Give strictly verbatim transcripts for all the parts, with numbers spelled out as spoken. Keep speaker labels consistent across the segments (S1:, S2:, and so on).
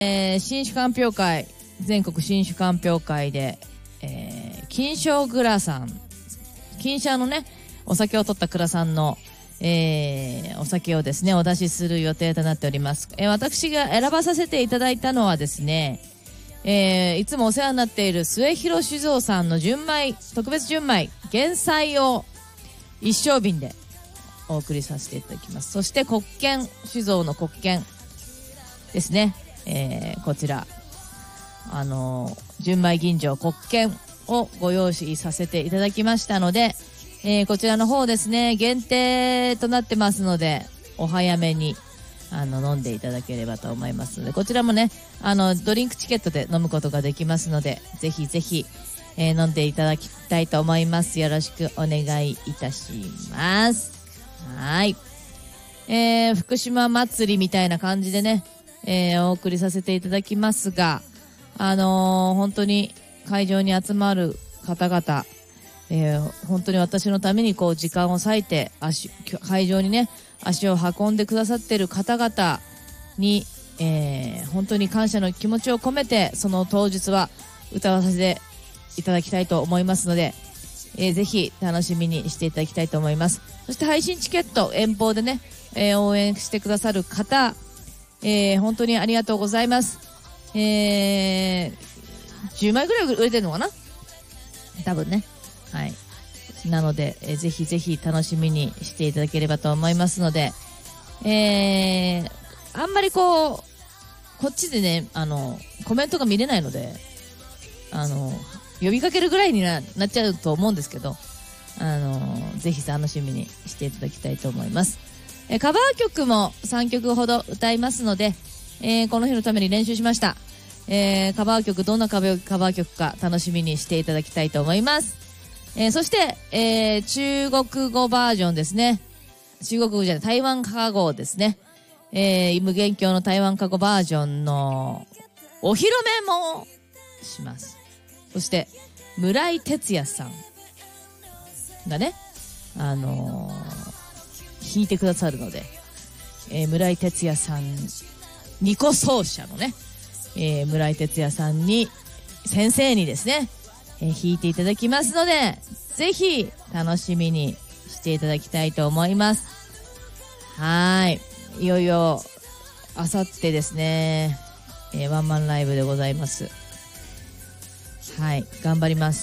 S1: えー、新酒鑑評会、全国新酒鑑評会で、えー、金賞蔵さん、金賞のね、お酒を取った蔵さんの、えー、お酒をですね、お出しする予定となっております。えー、私が選ばさせていただいたのはですね、えー、いつもお世話になっている末広酒造さんの純米、特別純米、原菜を一升瓶でお送りさせていただきます。そして国権酒造の国権ですね、えー、こちら、あのー、純米吟醸国権をご用意させていただきましたので、えー、こちらの方ですね、限定となってますので、お早めにあの飲んでいただければと思いますので、こちらもね、あのドリンクチケットで飲むことができますので、ぜひぜひ、えー、飲んでいただきたいと思います。よろしくお願いいたします。はい、えー、福島祭りみたいな感じでね、えー、お送りさせていただきますが、あのー、本当に会場に集まる方々、えー、本当に私のためにこう時間を割いて足会場にね足を運んでくださっている方々に、えー、本当に感謝の気持ちを込めて、その当日は歌わせていただきたいと思いますので、えー、ぜひ楽しみにしていただきたいと思います。そして配信チケット遠方でね、えー、応援してくださる方、えー、本当にありがとうございます。えー、じゅうまいぐらい売れてるのかな、多分ね。はい。なので、えー、ぜひぜひ楽しみにしていただければと思いますので、えー、あんまりこう、こっちでね、あの、コメントが見れないので、あの、呼びかけるぐらいに な, なっちゃうと思うんですけど、あの、ぜひ楽しみにしていただきたいと思います。えー、カバー曲もさんきょくほど歌いますので、えー、この日のために練習しました。えー、カバー曲、どんなカバー曲か楽しみにしていただきたいと思います。えー、そして、えー、中国語バージョンですね。中国語じゃない、台湾加語ですね。えー、無限教の台湾加語バージョンのお披露目もします。そして、村井哲也さんがね、あのー、弾いてくださるので、えー、村井哲也さん、二胡奏者のね、えー、村井哲也さんに、先生にですね、えー、弾いていただきますので、ぜひ楽しみにしていただきたいと思います。はい。いよいよ、あさってですね、えー、ワンマンライブでございます。はい。頑張ります。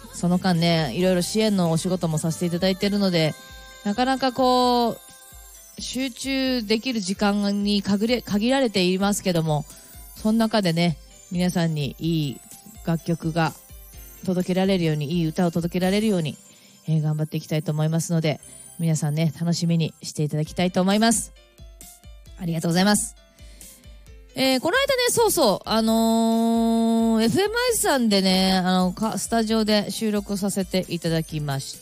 S1: その間ね、いろいろ支援のお仕事もさせていただいているので、なかなかこう、集中できる時間に限れ、限られていますけども、その中でね、皆さんにいい楽曲が届けられるように、いい歌を届けられるように、えー、頑張っていきたいと思いますので、皆さんね、楽しみにしていただきたいと思います。ありがとうございます。えー、この間ね、そうそう、あのー、エフエムアイ さんでね、あの、スタジオで収録させていただきました。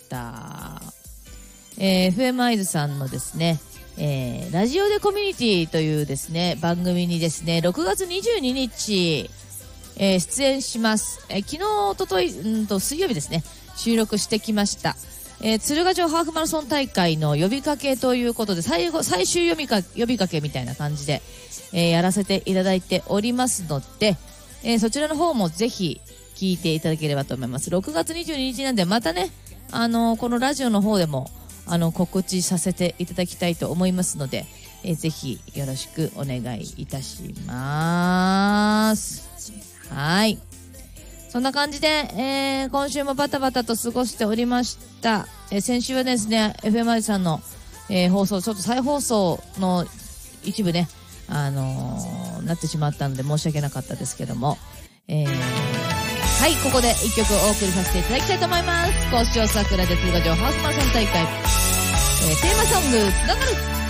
S1: えー、エフエムアイ さんのですね、えー、ラジオでコミュニティというですね、番組にですね、ろくがつにじゅうににち、えー、出演します。えー、昨日、おととい、んと、水曜日ですね、収録してきました。えー、鶴ヶ城ハーフマラソン大会の呼びかけということで、最後、最終呼びか、呼びかけみたいな感じで、えー、やらせていただいておりますので、えー、そちらの方もぜひ聞いていただければと思います。ろくがつにじゅうににちなんで、またね、あのー、このラジオの方でも、あの、告知させていただきたいと思いますので、えー、ぜひよろしくお願いいたします。はい。そんな感じで、えー、今週もバタバタと過ごしておりました。えー、先週はですね、エフエムアイ さんの、えー、放送、ちょっと再放送の一部ね、あのー、なってしまったので申し訳なかったですけども、えー、はい、ここで一曲お送りさせていただきたいと思います。高潮桜で鶴ヶ城ハーフマラソン大会、えー、テーマソング、つながる